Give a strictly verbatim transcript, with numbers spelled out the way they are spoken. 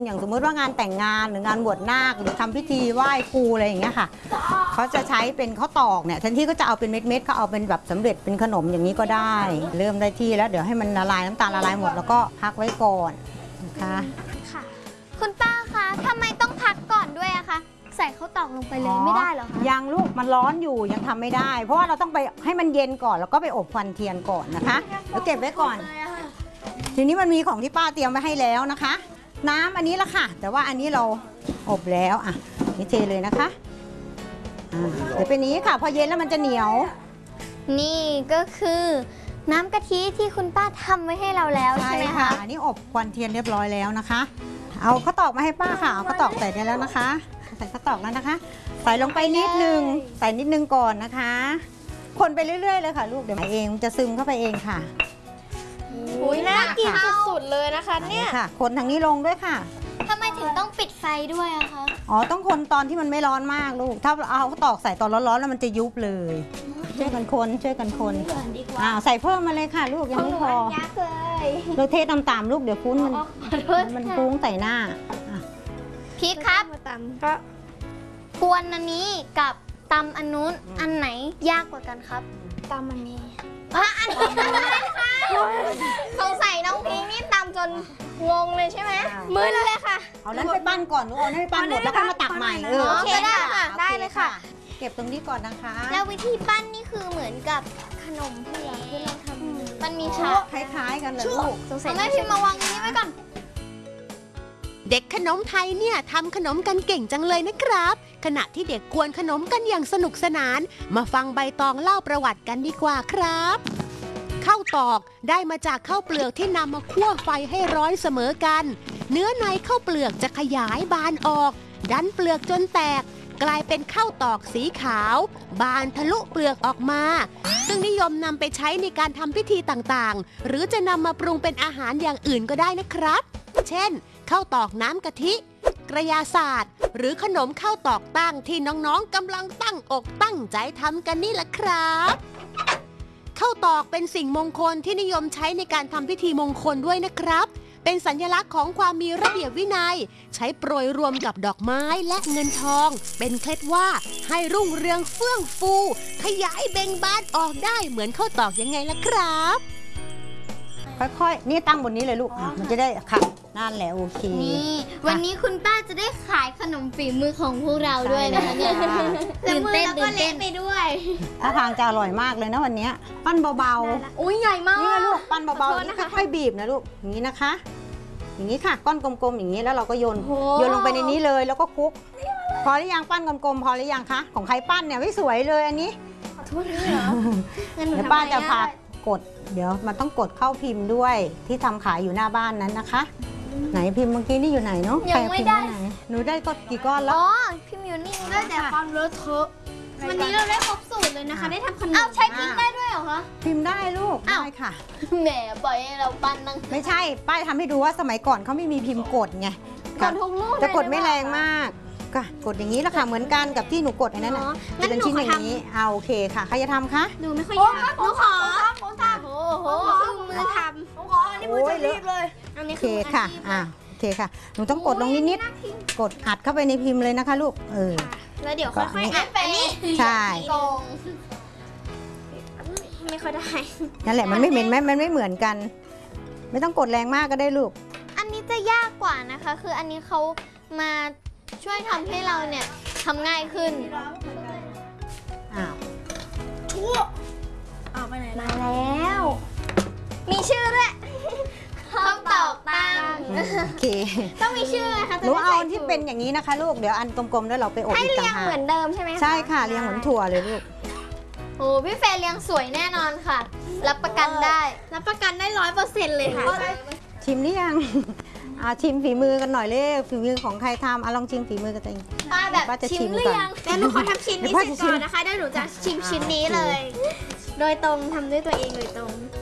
อย่างสมมติว่างานแต่งงานหรืองานบวชนาคหรือทำพิธีไหว้ครูอะไรอย่างเงี้ยค่ะเขาจะใช้เป็นข้าวตอกเนี่ยแทนที่ก็จะเอาเป็นเม็ดๆเขาเอาเป็นแบบสำเร็จเป็นขนมอย่างนี้ก็ได้ เริ่มได้ที่แล้วเดี๋ยวให้มันละลายน้ำตาลละลายหมดแล้วก็พักไว้ก่อนนะคะค่ะคุณป้าคะทำไมต้องพักก่อนด้วยอะคะใส่ข้าวตอกลงไปเลยไม่ได้เหรอคะยังลูกมันร้อนอยู่ยังทำไม่ได้ เพราะว่าเราต้องไปให้มันเย็นก่อนแล้วก็ไปอบควันเทียนก่อนนะคะแล้วเก็บไว้ก่อนทีนี้มันมีของที่ป้าเตรียมไว้ให้แล้วนะคะน้ำอันนี้ละค่ะแต่ว่าอันนี้เราอบแล้วอ่ะนี่เทเลยนะคะเดี๋ยวเป็นนี้ค่ะพอเย็นแล้วมันจะเหนียวนี่ก็คือน้ำกะทิที่คุณป้าทำไว้ให้เราแล้วใช่ไหมคะอันนี้อบควันเทียนเรียบร้อยแล้วนะคะเอาข้าวตอกมาให้ป้าค่ะเอาข้าวตอกใส่ได้แล้วนะคะใส่ข้าวตอกแล้วนะคะใส่ลงไปนิดนึงใส่นิดนึงก่อนนะคะคนไปเรื่อยๆเลยค่ะลูกเดี๋ยวเองจะซึมเข้าไปเองค่ะอุ้ยน่ากินสุดๆเลยนะคะเนี่ยค่ะคนทางนี้ลงด้วยค่ะทำไมถึงต้องปิดไฟด้วยอะคะอ๋อต้องคนตอนที่มันไม่ร้อนมากลูกถ้าเอาข้าวตอกใส่ตอนร้อนๆแล้วมันจะยุบเลยช่วยกันคนช่วยกันคนอ่าใส่เพิ่มมาเลยค่ะลูกยังไม่พอเราเทต่ำๆลูกเดี๋ยวฟุ้นมันมันฟุ้งใส่หน้าพีทครับก็กวนอันนี้กับตำอันนู้นอันไหนยากกว่ากันครับตำอันนี้อ่ะอันนี้ค่ะสงสัยน้องพีนี่ตำจนงงเลยใช่ไหมมึนเลยค่ะเอานั้นไปปั้นก่อนลูกเอานั้นไปปั้นหมดแล้วค่อยมาตักใหม่เออโอเคได้ค่ะได้เลยค่ะเก็บตรงนี้ก่อนนะคะแล้ววิธีปั้นนี่คือเหมือนกับขนมที่เราที่เราทำมันมีชาคล้ายๆกันเลยลูกสงสัยแม่พิมพ์มาวางนี้ไว้ก่อนเด็กขนมไทยเนี่ยทำขนมกันเก่งจังเลยนะครับขณะที่เด็กกวนขนมกันอย่างสนุกสนานมาฟังใบตองเล่าประวัติกันดีกว่าครับข้าวตอกได้มาจากข้าวเปลือกที่นำมาคั่วไฟให้ร้อนเสมอกันเนื้อในข้าวเปลือกจะขยายบานออกดันเปลือกจนแตกกลายเป็นข้าวตอกสีขาวบานทะลุเปลือกออกมาซึ่งนิยมนำไปใช้ในการทำพิธีต่างๆหรือจะนำมาปรุงเป็นอาหารอย่างอื่นก็ได้นะครับเช่นข้าวตอกน้ำกะทิกระยาศาสตร์หรือขนมข้าวตอกตั้งที่น้องๆกำลังตั้งอกตั้งใจทำกันนี่แหละครับข้าวตอกเป็นสิ่งมงคลที่นิยมใช้ในการทำพิธีมงคลด้วยนะครับเป็นสัญลักษณ์ของความมีระเบียบวินัยใช้โปรยรวมกับดอกไม้และเงินทองเป็นเคล็ดว่าให้รุ่งเรืองเฟื่องฟูขยายเบ่งบานออกได้เหมือนข้าวตอกยังไงล่ะครับค่อยๆนี่ตั้งบนนี้เลยลูกมันจะได้ค่ะนั่นแหละโอเคนี่วันนี้คุณป้าจะได้ขายขนมฝีมือของพวกเราด้วยนะคะเนี่ยตื่นเต้นตื่นเต้นไปด้วยถ้าทางจะอร่อยมากเลยนะวันนี้ปั้นเบาๆอุ้ยใหญ่มากนี่ลูกปั้นเบาๆนี่ค่อยๆบีบนะลูกอย่างนี้นะคะอย่างนี้ค่ะก้อนกลมๆอย่างนี้แล้วเราก็โยนโยนลงไปในนี้เลยแล้วก็คลุกพอหรือยังปั้นกลมๆพอหรือยังคะของใครปั้นเนี่ยไม่สวยเลยอันนี้ขอโทษด้วยเหรอเดี๋ยวป้าจะพากดเดี๋ยวมันต้องกดเข้าพิมพ์ด้วยที่ทำขายอยู่หน้าบ้านนั้นนะคะไหนพิมพ์เมื่อกี้นี่อยู่ไหนเนาะยังไม่ได้หนูได้กดกี่ก้อนแล้วอ๋อพิมพ์อยู่นี่ได้แต่ความเลอะเทอะวันนี้เราได้ครบสูตรเลยนะคะได้ทำขนมอ้าวใช้พิมพ์ได้ด้วยเหรอคะพิมพ์ได้ลูกได้ค่ะแหมปล่อยให้เราปั้นนั่งไม่ใช่ป้ายทำให้ดูว่าสมัยก่อนเขาไม่มีพิมพ์กดไงกดทุกลูกจะกดไม่แรงมากก็กดอย่างนี้แหละค่ะเหมือนกันกับที่หนูกดอันนั้นจะเป็นชิ้นอย่างนี้เอาโอเคค่ะใครจะทำคะหนูไม่ค่อยยากหนูขอหนูทำโอ้โหมือทำหนูขออันนี้มือจะรีบเลยอันนี้โอเคค่ะอ่าโอเคค่ะหนูต้องกดลงนิดๆกดอัดเข้าไปในพิมพ์เลยนะคะลูกเออแล้วเดี๋ยวค่อยๆอัดไปนี่ใช่ไม่ค่อยได้นั่นแหละมันไม่เหมือนมันไม่เหมือนกันไม่ต้องกดแรงมากก็ได้ลูกอันนี้จะยากกว่านะคะคืออันนี้เขามาช่วยทำให้เราเนี่ยทำง่ายขึ้นอ้าวชั่วเอาไปไหนมาแล้วมีชื่อด้วยข้าวตอกตั้งโอเคต้องมีชื่อนะคะหนูเอาอันที่เป็นอย่างนี้นะคะลูกเดี๋ยวอันกลมๆแล้วเราไปอบให้เรียงเหมือนเดิมใช่ไหมคะใช่ค่ะเรียงเหมือนถั่วเลยลูกโอ้พี่เฟย์เรียงสวยแน่นอนค่ะรับประกันได้รับประกันได้ร้อยเปอร์เซ็นต์เลยค่ะชิมหรือยังอ่าชิมฝีมือกันหน่อยเลยฝีมือของใครทำอ่ะลองชิมฝีมือกันเองป้าแบบชิมหรือยังแต่หนูขอทำชิ้นนี้เสร็จก่อนนะคะเดี๋ยวหนูจะชิมชิ้นนี้เลยโดยตรงทำด้วยตัวเองโดยตรง